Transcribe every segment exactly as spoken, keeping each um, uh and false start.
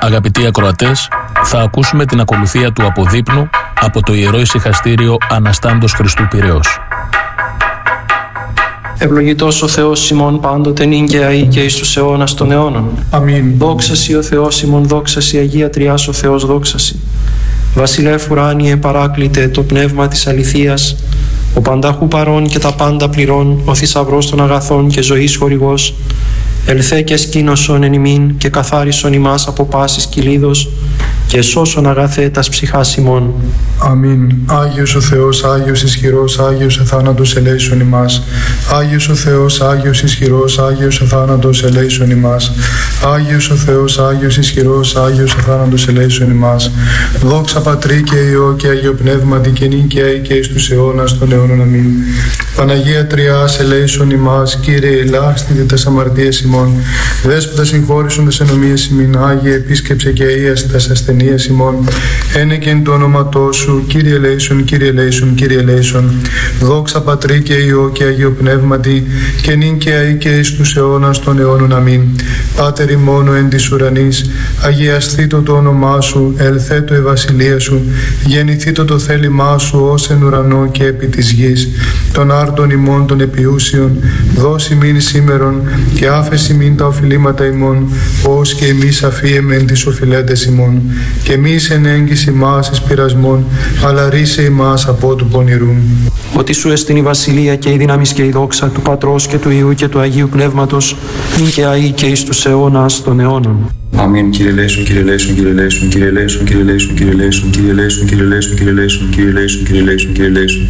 Αγαπητοί ακροατές, θα ακούσουμε την ακολουθία του αποδείπνου από το Ιερό Ησυχαστήριο Αναστάντος Χριστού Πειραιώς. Ευλογητός ο Θεός ημών πάντοτε νυν και αεί και εις τους αιώνας των αιώνων. Αμήν. Δόξα σοι ο Θεός ημών, δόξα σοι Αγία Τριάς ο Θεός, δόξα σοι. Βασιλεύ ουράνιε παράκλητε το πνεύμα της αληθείας, ο πανταχού παρών και τα πάντα πληρών, ο θησαυρός των αγαθών και ζωής χορηγός, ελθέ και σκήνωσον εν ημίν και καθάρισον ημάς από πάσης κυλίδος και σώσον αγαθέ τας ψυχάς ημών. Αμήν. Άγιος ο Θεός, Άγιος ισχυρός, Άγιος εθάνατος ελέησον ημάς. Άγιος ο Θεός, Άγιος ισχυρός, Άγιος εθάνατος ελέησον ημάς. Άγιος ο Θεός, Άγιος ισχυρός, Άγιος εθάνατος ελέησον ημάς. Δόξα Πατρί και Υιό και Αγίο Πνεύματι και νυν και αεί και εις τους αιώνας των αιώνων. Αμήν. Παναγία Τριάς ελέησον ημάς. Κύριε ελάχιστοι τας αμαρτίες ημών. Δέσποτα συγχώρησον τας ενομίες ημίν. Άγιε επίσκεψε και αΐασε τας ασθενείες ημών. Ένεκεν το όνοματό σου. Κύριε ελέησον, Κύριε ελέησον, Κύριε ελέησον. Δόξα Πατρί και Υιό και Αγίο Πνεύματι και νυν και αεί και εις τους αιώνας των αιώνων. Αμήν. Πάτερ ημών εν της ουρανής, αγιασθήτω το όνομά σου, ελθέτω η βασιλεία σου, γεννηθήτω το θέλημά σου ως εν ουρανό και επί της γης. Των άρτων ημών των επιούσιων, δώσει μην σήμερον και άφεση μην τα οφειλήματα ημών, ως και εμείς αφίεμεν τις οφειλέτες ημών. Και μη εν έγκυς ημάς εις πειρασμών, αλλά ρίσε ημάς από του πονηρού. Ότι σου εστιν η βασιλεία και η δύναμις και η δόξα του Πατρός και του Υιού και του Αγίου Πνεύματος, νυν και αεί και εις τους αιώνας των αιώνων. Αμήν. Κύριε ελέησον, Κύριε ελέησον, Κύριε ελέησον, Κύριε ελέησον, Κύριε ελέησον, Κύριε ελέησον, Κύριε ελέησον, Κύριε ελέησον, Κύριε ελέησον, Κύριε ελέησον, Κύριε ελέησον, Κύριε ελέησον.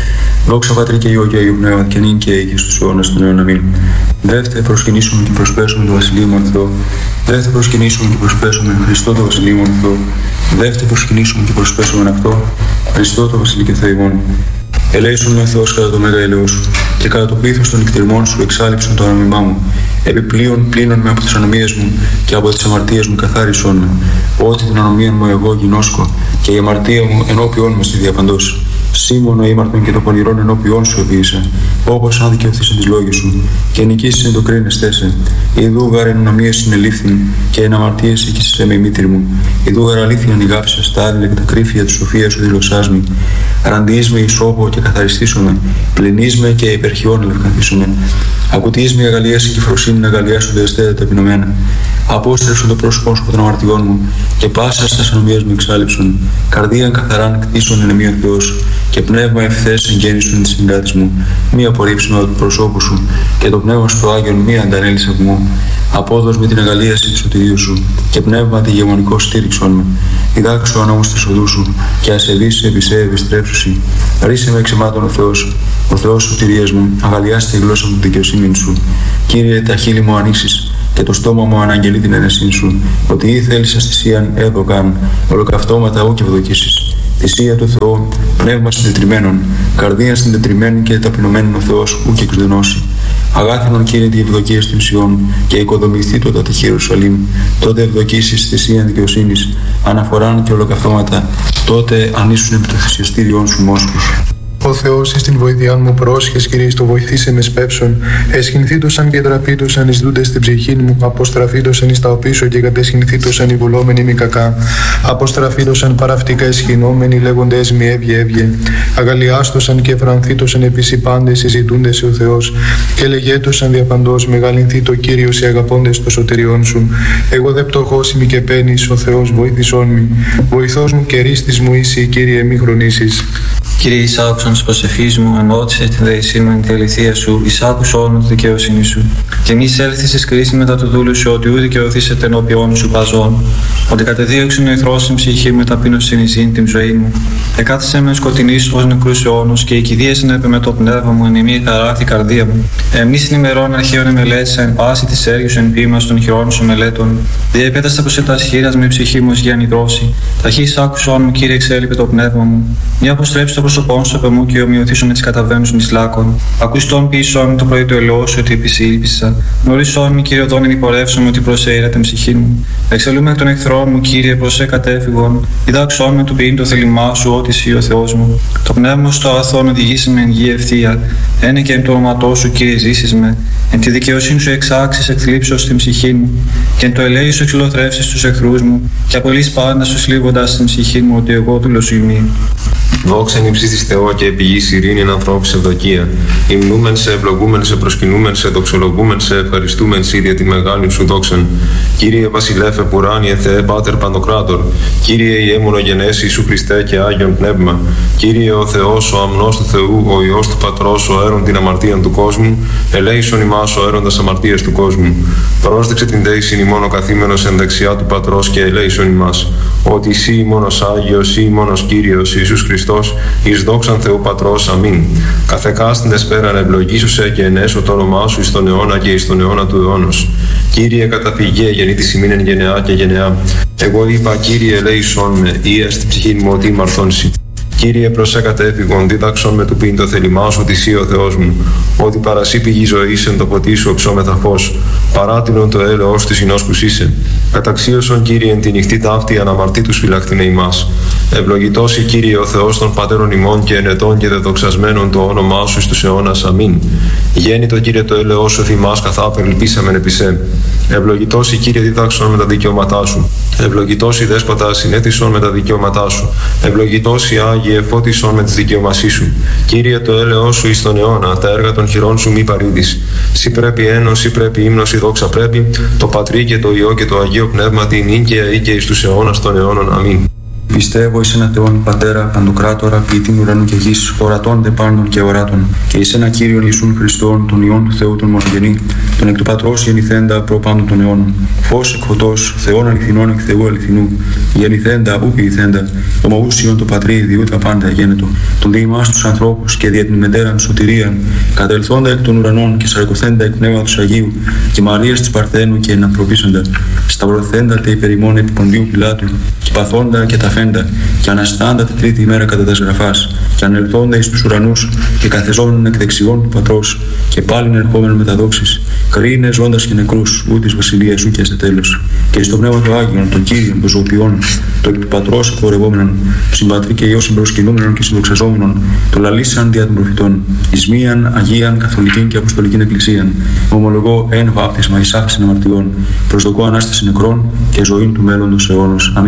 Δόξα Πατρί και Υιό και Αγίου Πνεύματι και νυν και αεί και στους αιώνας των αιώνων. Αμήν. Δεύτε προσκυνήσουμε και προσπέσουμε το Βασιλείο μου Θεό. Δεύτε προσκυνήσουμε και προσπέσουμε Χριστό το Βασιλείο μου Θεό. Δεύτε προσκυνήσουμε και προσπέσουμε αυτό Χριστό το Βασιλείο και Θεό ημών. Ελέησον με Θεός κατά το μέγα έλεος σου και κατά το πλήθος των νυχτηρμών σου εξάλειψον το ανομιμά μου. Επιπλέον πλύνον με από τις ανομίες μου και από τις αμαρτίες μου καθάρισον με. Ότι την ανομία μου εγώ γινώσκω και η αμαρτία μου ενώπιόν μου στη διαπαντός. Σήμωνο ήμαρτον και το πονηρόν ενώπιόν σου επίησα, όπως αν δικαιωθείς εν τις λόγες σου, και νικήσεις εν το κρίνες τέσε. Ιδού γάρ εν ανομίες συνελήφθην, και εν αμαρτίες οίκησες με η μήτρη μου. Ιδού γάρ αλήθεια νιγάψα στα άδειλα και τα κρύφια της σοφίας σου δηλωσάς μη. Ραντιείς με ισόπο και καθαριστήσομαι, πλυνείς με και υπερχιών ελευκαθήσομαι. Ακουτείς με αγαλίαση και φροσύνη να αγαλιάσουν τα εστέτα ταπεινωμένα. Απόστρεψον το πρόσωπό σου από των αμαρτιών μου, και πάσα στα ανομίες μου εξάλειψον. Καρδίαν καθαράν κτίσον εν εμεί ο Θεός, και πνεύμα ευθές εγγέννησον της συγκράτης μου. Μη απορρίψουμε από το προσώπου σου, και το πνεύμα σου το Άγιον μη αντανέλησε από μου. Απόδος με την αγαλίαση του σωτηρίου σου, και πνεύμα τη γεμονικό στήριξον με. Διδάξου ανόμως της οδού σου, και ασεβείς επί σε επιστρέψουσι. Ρίσε με εξαιμάτων ο Θεός, ο Θεός σωτηρίας μου, αγαλιάστε τη γλώσσα μου τη δικαιοσύνη σου. Κύριε, τα χείλη μου ανοίξεις, και το στόμα μου αναγγελεί την αίρεσή σου, ότι ή θέλεις αστησίαν έδωκαν, ολοκαυτώματα ού και ευδοκίσεις. Θυσία του Θεού, πνεύμα συντετριμένων, καρδία συντετριμένη και ταπεινωμένων ο Θεός ού και εξδενώσει. Αγάθινον Κύριε τη ευδοκία στην Σιών, και οικοδομηθεί το τατεχή Ιερουσαλήμ. Τότε ευδοκίσεις θυσίαν δικαιοσύνης, αναφοράν και ολοκαυτώματα, τότε ανήσουν επί το θυσιαστήριον σου μόσχους. Ο Θεός εις την βοήθειάν μου πρόσχες, Κύριε, το βοηθήσε με σπέψον. Εσχυνθήτωσαν και τραπήτωσαν εις δούντες στην ψυχή μου. Αποστραφήτωσαν εις τα οπίσω και κατεσχυνθήτωσαν οι βουλόμενοι μη κακά. Αποστραφήτωσαν παραυτικά εσχυνόμενοι λέγοντες μη έβγε έβγε. Αγαλιάστωσαν και φρανθήτωσαν επίσης οι πάντες συζητούντες ο Θεός. Και λεγέτωσαν διαπαντός μεγαλυνθεί το Κύριος οι αγαπώντες το σωτηριών σου. Εγώ δε πτωχός ημι και παίρνεις, ο Θεός βοήθησόν μη. Βοηθός μου και ρίστης μου είσαι, Κύριε, μη χρονίσεις. Κύριε, εισάκουσαν της προσευχής μου, ενώτησε την δεησή μου εν τη αληθεία σου, εισάκουσον τη δικαιοσύνη σου. Και μη έλθεις εις κρίση μετά του δούλου σου, ότι ούτε δικαιωθήσετε ενώπιόν σου παζών. Ότι κατεδίωξεν ο εχθρός στην ψυχή με ταπείνωσιν εις την ζωή μου. Εκάθισε με σκοτεινής ως νεκρούς αιώνος, και οικηδίασεν επί με το πνεύμα μου, εν ημί χαράχτη καρδία μου. Εμεί στην ημερών αρχαίων εμελέτησα, εν πάση της έργης εν ποίημα των χειρών σου μελέτων. Διεπέταστα προς τα σχήρας με ψυχή μου ως γιάννη δρόση. Ταχύς άκουσον μου, Κύριε, εξέλιπε το πνεύμα μου. Μη αποστρέψει το πρόσωπόν σου από μου και ομοιωθήσω με τις καταβαίνους μης λάκων. Ακουστών πίσω μου το πρωί του ελαιός ότι επισήλπισα. Γνωρίσόν μη, Κύριε, οδόν υπορεύσομαι ότι προσέειρα την ψυχή μου. Εξελούμε εκ των εχθρών μου, Κύριε, προσέ κατέφυγον. Διδάξόν με του ποιήν το θέλημά σου, ότι εσύ ο Θεός μου. Το πνεύμα στο αγαθόν οδηγήσει με εν γη ευθεία. Ένε και εν το όνοματό σου, Κύριε, ζήσεις με. Εν τη δικαιοσύνη σου εξάξεις εκθλίψεως στην ψυχή μου. Και εν το ελέη σου εξυλοθρεύσεις τους εχθρούς μου. Και απολύς πάντα σου σλίβοντας στην ψυχή μου, ότι εγώ δούλος ημί. Δόξα εν υψίστης Θεό και επιγής ειρήνη εν ανθρώπης ευδοκία. Υμνούμεν σε, ευλογούμεν σε, προσκυνούμεν σε, δοξολογούμεν σε, ευχαριστούμεν σε για τη μεγάλη σου δόξαν. Κύριε Βασιλέφε Πουράνιε Θεέ Πάτερ Παντοκράτορ. Κύριε Ιε Μονογενές Ιησού Χριστέ και Άγιον Πνεύμα. Κύριε ο Θεός, ο αμνός του Θεού, ο Υιός του Πατρός, ο έρων την αμαρτίαν του κόσμου. Ελέησον ημάς ο έροντας αμαρτίες του κόσμου. Πρόσδεξε την δέησιν ημών ο καθήμενος εν δεξιά του Πατρός και ελέησον ημάς. Ότι εσύ μόνος Άγιος, ή μόνος Κύριος Ιησούς Χριστός, εις δόξαν Θεού Πατρός, αμήν. Καθεκάστην εσπέραν ευλογήσωσε και ενέσω το όνομά σου εις τον αιώνα και εις τον αιώνα του αιώνος. Κύριε καταφυγέ, γεννήτης ημίν εν γενεά και γενεά. Εγώ είπα, Κύριε, ελέησον με, ή στην ψυχή μου ότι μαρθώνσει. Κύριε, προσέ κατέφυγον, δίδαξον με του πίν το θέλημά σου, ότι εσύ ο Θεός μου, ότι παρασύ πηγή ζωής εν το ποτί σου οξόμεθα φως, παράτηνον το έλεος της συνόσκους είσαι. Καταξίωσον, Κύριε, εν τη νυχτή ταύτη αναμαρτήτους φυλακτήνε ημάς. Ευλογητώσει, Κύριε, ο Θεός των πατέρων ημών και ενετών και δεδοξασμένων το όνομά σου εις τους αιώνας. Αμήν. Γέννητο, Κύριε, το έλεος σου θυμάς καθάπερ ελπίσαμεν επί σε. Ευλογητώσει, Κύριε, δίδαξον με τα δικαιώματά σου. Ευλογητώσει, Δέσποτα, συνέθισον με τα δικαιώματά σου. Ευλογητώσει, Άγιε, φώτισον με τις δικαιωμασί σου. Κύριε, το έλεος σου εις τον αιώνα, τα έργα των χειρών σου μη παρήδεις. Σύ πρέπει ένος, σύ πρέπει ύμνος, η δόξα πρέπει, το Πατρί και το Υιό και το Αγίο Πνεύμα την νίκαια ή και εις τους αιώνας των αιώνων. Αμήν. Πιστεύω εις ένα Θεόν Πατέρα, Παντοκράτορα, ποιητήν ουρανού και γης, ορατών δε πάντων και οράτων, και εις ένα Κύριον Ιησούν Χριστόν, τον Υιόν του Θεού τον μονογενή, τον εκ του Πατρός γεννηθέντα προ πάντων των αιώνων. Φως εκ φωτός, Θεόν αληθινών εκ Θεού αληθινού, γεννηθέντα ου ποιηθέντα, ομοούσιον το Πατρί διού τα πάντα γένετο, τον διημάς τους ανθρώπους και δια την μετέραν σωτηρίαν, κατελθόντα εκ των ουρανών και σαρκωθέντα εκ πνεύματος Αγίου, και Μαρίας της Παρθένου και ενανθρωπίσαντα, σταυρωθέντα τε υπερημών επί Ποντίου Πιλάτου, και παθόντα και τα και αναστάντα τη τρίτη ημέρα κατά τα σγραφάς, και ανελθόντα εις τους ουρανούς, και καθεζόμενον εκ δεξιών του Πατρός, και πάλιν ερχόμενον με τα δόξης, κρίνε ζώντας και νεκρούς, ού της βασιλείας σου και σε τέλος. Και εις το πνεύμα του Άγιον, των Κύριων, των ζωοποιών, το εκ του Πατρός εκπορευόμενον, συμπατρί και Υιό συμπροσκυνούμενον και συνδοξαζόμενον, το λαλήσαν δια των προφητών, εις μίαν Αγίαν Καθολικήν και Αποστολικήν Εκκλησίαν, ομολογώ εν βάπτισμα εις άφησιν αμαρτιών, προσδοκώ ανάσταση νεκρών και ζωή του μέλλοντος αιώνος. Αμήν.